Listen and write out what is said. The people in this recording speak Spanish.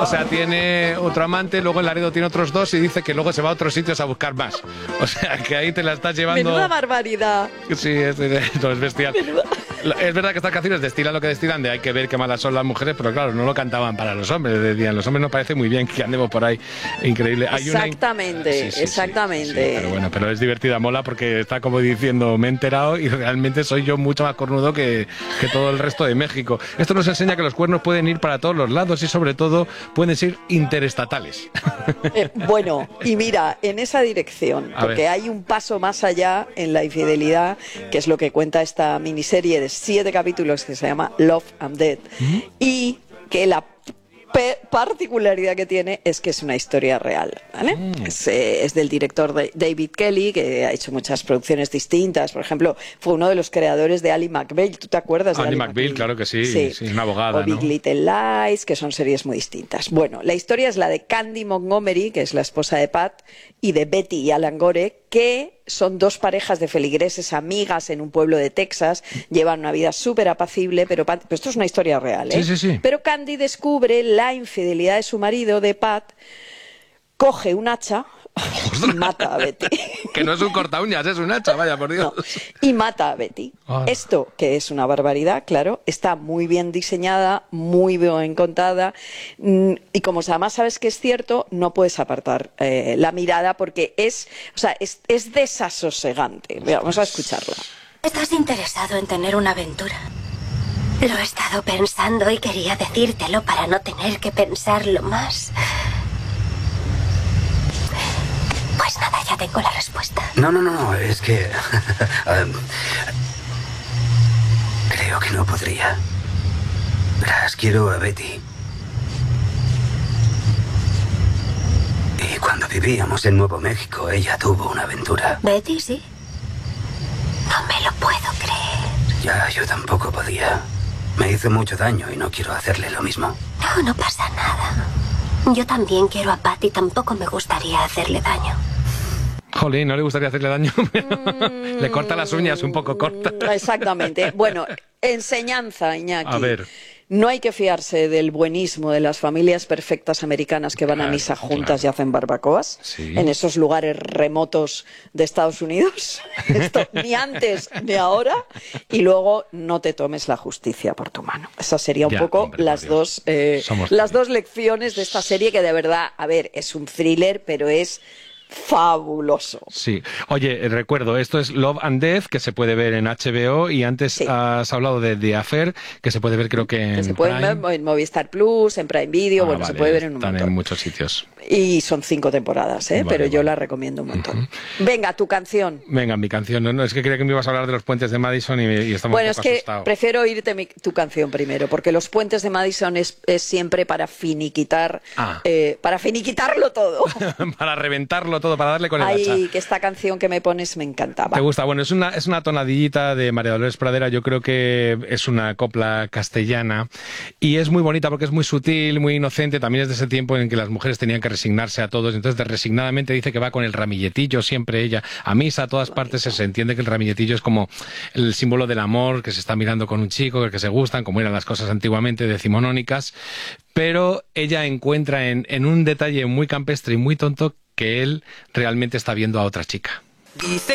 O sea, tiene otro amante, luego en Laredo tiene otros 2 y dice que luego se va a otros sitios a buscar más. O sea, que ahí te la estás llevando... Menuda barbaridad. Sí, es bestial. Menuda. Es verdad que estas canciones destilan lo que destilan de hay que ver qué malas son las mujeres, pero claro, no lo cantaban para los hombres. Decían, los hombres nos parece muy bien que andemos por ahí. Increíble. Hay Exactamente, exactamente. Sí, pero bueno, pero es divertida, mola porque está como diciendo, me he enterado y realmente soy yo mucho más cornudo que todo el resto de México. Esto nos enseña que los cuernos pueden ir para todos los lados y sobre todo pueden ser interestatales. Bueno, y mira, en esa dirección, porque hay un paso más allá en la infidelidad, que es lo que cuenta esta miniserie de 7 capítulos que se llama Love and Death, y que la particularidad que tiene es que es una historia real, ¿vale? Es del director David Kelly, que ha hecho muchas producciones distintas. Por ejemplo, fue uno de los creadores de Ally McBeal. ¿Tú te acuerdas de Ally McBeal? Claro que sí, sí, una abogada, o Big Little Lies, que son series muy distintas. Bueno, la historia es la de Candy Montgomery, que es la esposa de Pat, y de Betty y Alan Gore, que son 2 parejas de feligreses amigas en un pueblo de Texas, llevan una vida súper apacible, pero esto es una historia real, ¿eh? Sí. Pero Candy descubre la infidelidad de su marido, de Pat, coge un hacha y mata a Betty. Que no es un corta uñas, es un hacha, vaya por Dios. No, y mata a Betty. Esto, que es una barbaridad, claro, está muy bien diseñada, muy bien contada, y como además sabes que es cierto, no puedes apartar la mirada porque es desasosegante. Vamos a escucharla. ¿Estás interesado en tener una aventura? Lo he estado pensando y quería decírtelo para no tener que pensarlo más. Pues nada, ya tengo la respuesta. No, es que... creo que no podría. Verás, quiero a Betty. Y cuando vivíamos en Nuevo México, ella tuvo una aventura. ¿Betty, sí? No me lo puedo creer. Ya, yo tampoco podía. Me hizo mucho daño y no quiero hacerle lo mismo. No pasa nada. Yo también quiero a Pat y tampoco me gustaría hacerle daño. Jolín, ¿no le gustaría hacerle daño? Le corta las uñas un poco cortas. Exactamente. Bueno, enseñanza, Iñaki. A ver. No hay que fiarse del buenismo de las familias perfectas americanas que van a misa juntas y hacen barbacoas en esos lugares remotos de Estados Unidos. Esto ni antes ni ahora. Y luego no te tomes la justicia por tu mano. Esas serían un poco las dos lecciones de esta serie que de verdad, a ver, es un thriller, pero es fabuloso. Sí. Oye, recuerdo, esto es Love and Death, que se puede ver en HBO, y antes has hablado de The Affair, que se puede ver creo que en se puede ver en Movistar Plus, en Prime Video, vale, se puede ver en un montón. Están en muchos sitios. Y son 5 temporadas, pero yo la recomiendo un montón. Venga, tu canción. Venga, mi canción. No, es que creía que me ibas a hablar de los puentes de Madison y estamos un poco asustados. Bueno, es que prefiero oírte tu canción primero, porque los puentes de Madison es siempre para finiquitar, para finiquitarlo todo. Para reventarlo todo, para darle con el hacha. Ay, que esta canción que me pones me encantaba. ¿Te gusta? Bueno, es una tonadillita de María Dolores Pradera. Yo creo que es una copla castellana y es muy bonita porque es muy sutil, muy inocente. También es de ese tiempo en que las mujeres tenían que resignarse a todos. Entonces, resignadamente dice que va con el ramilletillo siempre ella a misa, a todas partes. Se entiende que el ramilletillo es como el símbolo del amor, que se está mirando con un chico, que se gustan, como eran las cosas antiguamente decimonónicas. Pero ella encuentra en un detalle muy campestre y muy tonto que él realmente está viendo a otra chica. Dice